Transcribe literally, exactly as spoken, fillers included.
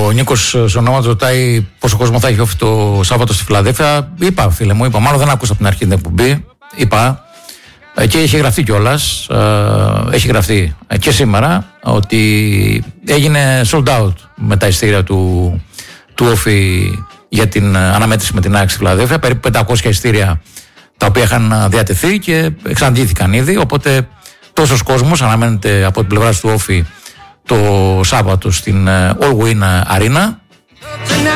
Ο Νίκος στον ονόμα του ρωτάει πόσο κόσμο θα έχει όφη το Σάββατο στη Φιλαδέλφια. Είπα, φίλε μου, είπα. Μάλλον δεν άκουσα από την αρχή την εκπομπή. Είπα. Και έχει γραφτεί κιόλας. Έχει γραφτεί και σήμερα ότι έγινε sold out με τα ειστήρια του, του όφη για την αναμέτρηση με την ΑΕΚ στη Φιλαδέλφια. Περίπου πεντακόσια ειστήρια τα οποία είχαν διατεθεί και εξαντλήθηκαν ήδη. Οπότε τόσος κόσμος αναμένεται από την πλευρά του όφη το Σάββατο στην All Win Arena.